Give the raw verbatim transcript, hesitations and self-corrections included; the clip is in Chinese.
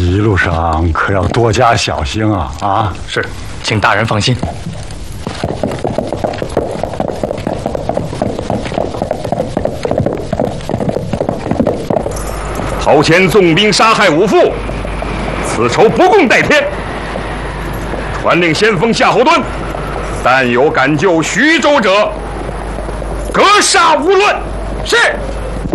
一路上可要多加小心啊！啊， 是，请大人放心。 陶谦纵兵杀害五父，此仇不共戴天。传令先锋夏侯惇，但有敢救徐州者，格杀无论。是。